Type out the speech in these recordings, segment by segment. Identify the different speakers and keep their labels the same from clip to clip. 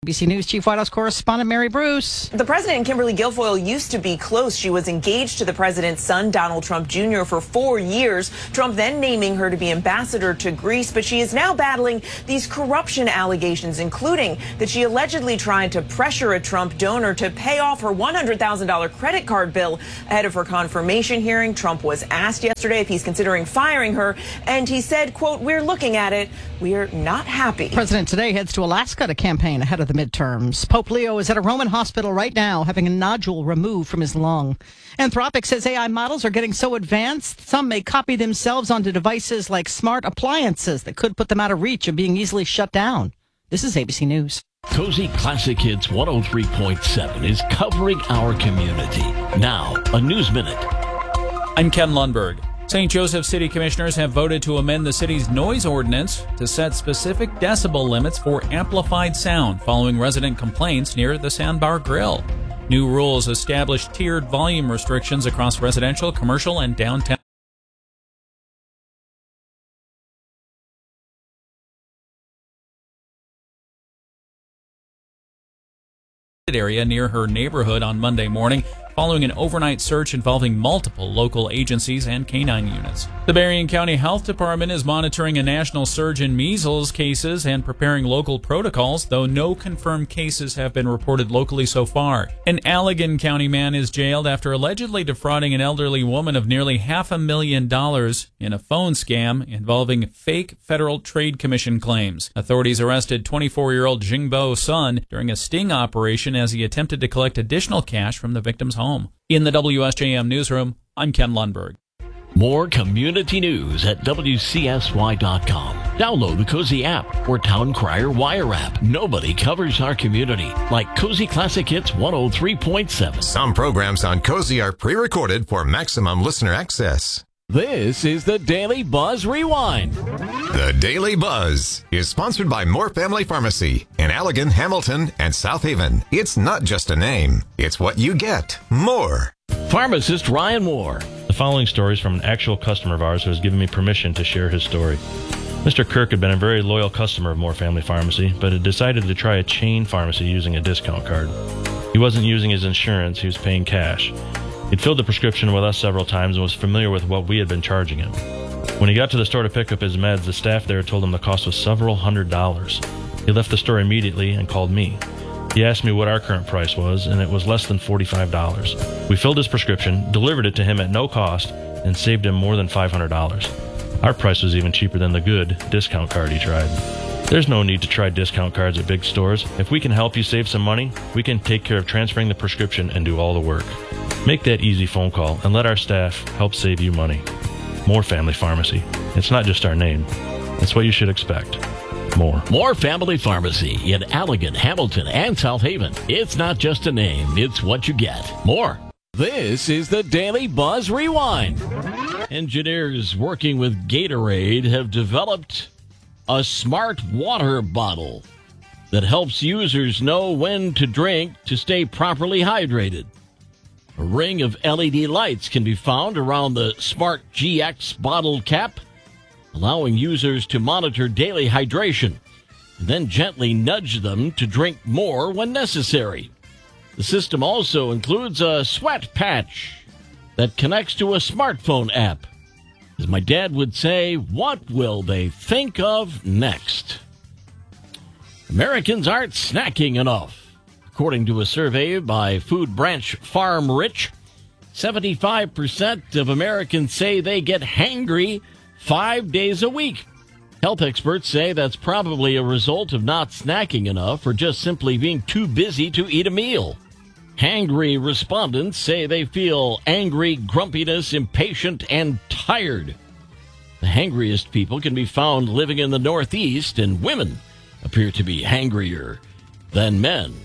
Speaker 1: ABC News Chief White House correspondent Mary Bruce.
Speaker 2: The president and Kimberly Guilfoyle used to be close. She was engaged to the president's son, Donald Trump Jr., for 4 years. Trump then naming her to be ambassador to Greece. But she is now battling these corruption allegations, including that she allegedly tried to pressure a Trump donor to pay off her $100,000 credit card bill ahead of her confirmation hearing. Trump was asked yesterday if he's considering firing her, and he said, quote, "We're looking at it. We're not happy."
Speaker 1: The president today heads to Alaska to campaign ahead of the midterms. Pope Leo is at a Roman hospital right now having a nodule removed from his lung. Anthropic says AI models are getting so advanced, some may copy themselves onto devices like smart appliances that could put them out of reach of being easily shut down. This is ABC News.
Speaker 3: Cozy Classic Hits 103.7 is covering our community. Now, a News Minute.
Speaker 4: I'm Ken Lundberg. St. Joseph City Commissioners have voted to amend the city's noise ordinance to set specific decibel limits for amplified sound following resident complaints near the Sandbar Grill. New rules establish tiered volume restrictions across residential, commercial, and downtown area near her neighborhood on Monday morning, following an overnight search involving multiple local agencies and canine units. The Berrien County Health Department is monitoring a national surge in measles cases and preparing local protocols, though no confirmed cases have been reported locally so far. An Allegan County man is jailed after allegedly defrauding an elderly woman of nearly $500,000 in a phone scam involving fake Federal Trade Commission claims. Authorities arrested 24-year-old Jingbo Sun during a sting operation as he attempted to collect additional cash from the victim's home. In the WSJM newsroom, I'm Ken Lundberg.
Speaker 3: More community news at WCSY.com. Download the Cozy app or Town Crier Wire app. Nobody covers our community like Cozy Classic Hits 103.7.
Speaker 5: Some programs on Cozy are pre-recorded for maximum listener access.
Speaker 3: This is the Daily Buzz Rewind.
Speaker 5: The Daily Buzz is sponsored by Moore Family Pharmacy in Allegan, Hamilton, and South Haven. It's not just a name, it's what you get. More.
Speaker 3: Pharmacist Ryan Moore.
Speaker 6: The following story is from an actual customer of ours who has given me permission to share his story. Mr. Kirk had been a very loyal customer of Moore Family Pharmacy, but had decided to try a chain pharmacy using a discount card. He wasn't using his insurance, he was paying cash. He'd filled the prescription with us several times and was familiar with what we had been charging him. When he got to the store to pick up his meds, the staff there told him the cost was several $100s. He left the store immediately and called me. He asked me what our current price was, and it was less than $45. We filled his prescription, delivered it to him at no cost, and saved him more than $500. Our price was even cheaper than the good discount card he tried. There's no need to try discount cards at big stores. If we can help you save some money, we can take care of transferring the prescription and do all the work. Make that easy phone call and let our staff help save you money. Moore Family Pharmacy. It's not just our name. It's what you should expect.
Speaker 3: Moore Family Pharmacy in Allegan, Hamilton, and South Haven. It's not just a name, it's what you get. More. This is the Daily Buzz Rewind. Engineers working with Gatorade have developed a smart water bottle that helps users know when to drink to stay properly hydrated. A ring of LED lights can be found around the Smart GX bottle cap, allowing users to monitor daily hydration and then gently nudge them to drink more when necessary. The system also includes a sweat patch that connects to a smartphone app. As my dad would say, what will they think of next? Americans aren't snacking enough. According to a survey by Food Branch Farm Rich, 75% of Americans say they get hangry 5 days a week. Health experts say that's probably a result of not snacking enough or just simply being too busy to eat a meal. Hangry respondents say they feel angry, grumpiness, impatient, and tired. The hangriest people can be found living in the Northeast, and women appear to be hangrier than men.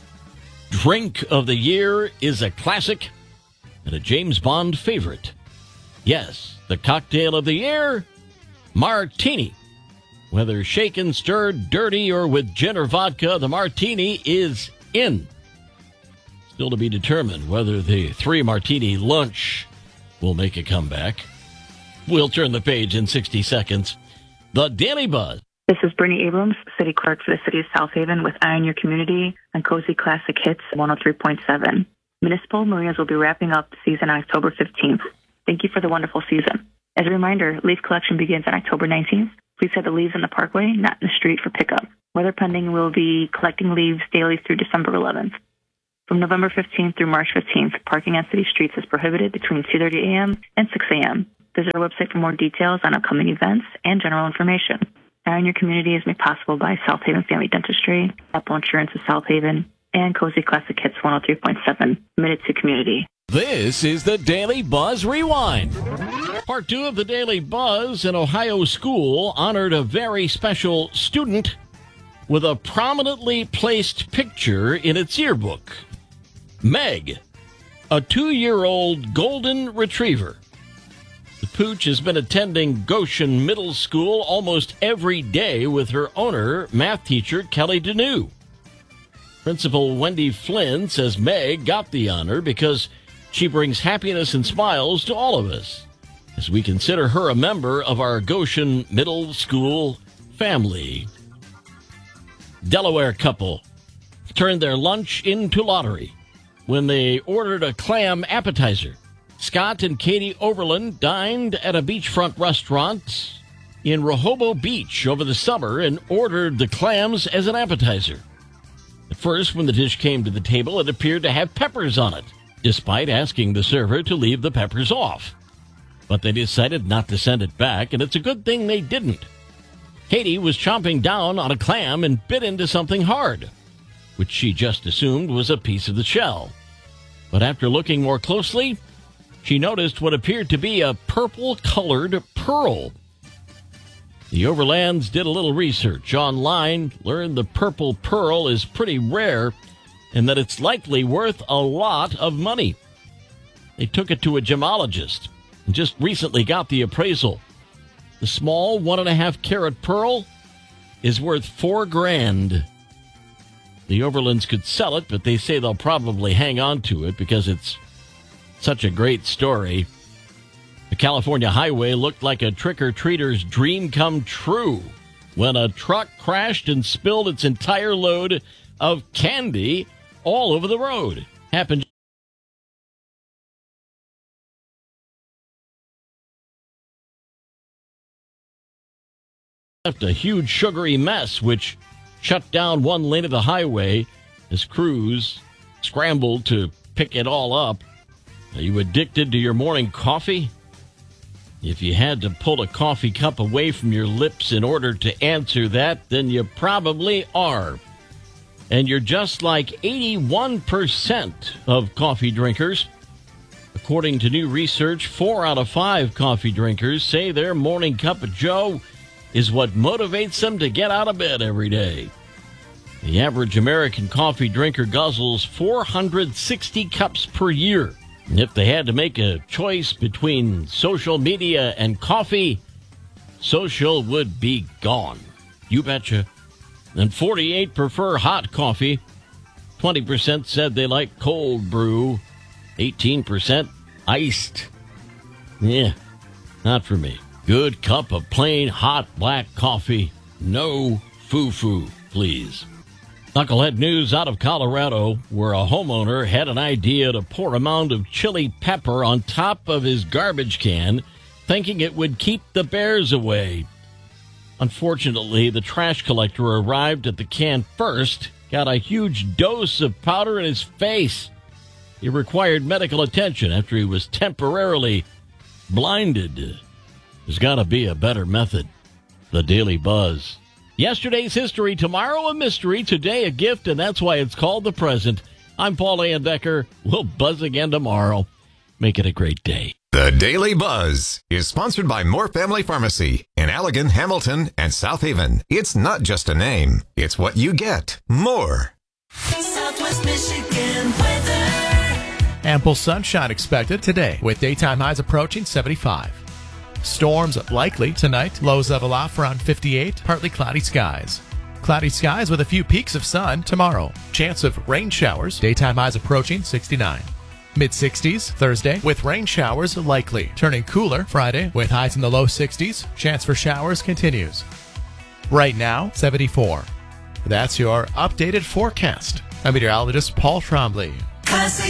Speaker 3: Drink of the year is a classic and a James Bond favorite. Yes, the cocktail of the year, martini. Whether shaken, stirred, dirty, or with gin or vodka, the martini is in. Still to be determined whether the 3-martini lunch will make a comeback. We'll turn the page in 60 seconds. The Daily Buzz.
Speaker 7: This is Brittany Abrams, City Clerk for the City of South Haven with Eye on Your Community on Cozy Classic Hits 103.7. Municipal marinas will be wrapping up the season on October 15th. Thank you for the wonderful season. As a reminder, leaf collection begins on October 19th. Please have the leaves in the parkway, not in the street, for pickup. Weather pending, we'll be collecting leaves daily through December 11th. From November 15th through March 15th, parking on city streets is prohibited between 2:30 a.m. and 6 a.m. Visit our website for more details on upcoming events and general information. Eye on Your Community is made possible by South Haven Family Dentistry, Apple Insurance of South Haven, and Cozy Classic Hits 103.7, committed to community.
Speaker 3: This is the Daily Buzz Rewind. Part 2 of the Daily Buzz. An Ohio school honored a very special student with a prominently placed picture in its yearbook. Meg, a 2-year-old golden retriever. The pooch has been attending Goshen Middle School almost every day with her owner, math teacher Kelly Deneau. Principal Wendy Flynn says Meg got the honor because she brings happiness and smiles to all of us, as we consider her a member of our Goshen Middle School family. Delaware couple turned their lunch into lottery when they ordered a clam appetizer. Scott and Katie Overland dined at a beachfront restaurant in Rehoboth Beach over the summer and ordered the clams as an appetizer. At first, when the dish came to the table, it appeared to have peppers on it, despite asking the server to leave the peppers off. But they decided not to send it back, and it's a good thing they didn't. Katie was chomping down on a clam and bit into something hard, which she just assumed was a piece of the shell. But after looking more closely, she noticed what appeared to be a purple-colored pearl. The Overlands did a little research online, learned the purple pearl is pretty rare, and that it's likely worth a lot of money. They took it to a gemologist and just recently got the appraisal. The small 1.5-carat pearl is worth $4,000. The Overlands could sell it, but they say they'll probably hang on to it because it's such a great story. The California highway looked like a trick-or-treater's dream come true when a truck crashed and spilled its entire load of candy all over the road. Happened left a huge sugary mess, which shut down one lane of the highway as crews scrambled to pick it all up. Are you addicted to your morning coffee? If you had to pull a coffee cup away from your lips in order to answer that, then you probably are. And you're just like 81% of coffee drinkers. According to new research, 4 out of 5 coffee drinkers say their morning cup of joe is what motivates them to get out of bed every day. The average American coffee drinker guzzles 460 cups per year. And if they had to make a choice between social media and coffee, social would be gone. You betcha. And 48 prefer hot coffee. 20% said they like cold brew. 18% iced. Yeah, not for me. Good cup of plain hot black coffee. No foo-foo, please. Knucklehead news out of Colorado, where a homeowner had an idea to pour a mound of chili pepper on top of his garbage can, thinking it would keep the bears away. Unfortunately, the trash collector arrived at the can first, got a huge dose of powder in his face. He required medical attention after he was temporarily blinded. There's got to be a better method. The Daily Buzz. Yesterday's history, tomorrow a mystery, today a gift, and that's why it's called the present. I'm Paul Andecker. We'll buzz again tomorrow. Make it a great day.
Speaker 5: The Daily Buzz is sponsored by Moore Family Pharmacy in Allegan, Hamilton, and South Haven. It's not just a name. It's what you get. More.
Speaker 8: Southwest Michigan weather.
Speaker 9: Ample sunshine expected today with daytime highs approaching 75. Storms likely tonight, lows level off around 58, partly cloudy skies. Cloudy skies with a few peaks of sun tomorrow. Chance of rain showers, daytime highs approaching 69. Mid-60s Thursday with rain showers likely. Turning cooler Friday with highs in the low 60s. Chance for showers continues. Right now, 74. That's your updated forecast. I'm meteorologist Paul Trombley.
Speaker 8: Classic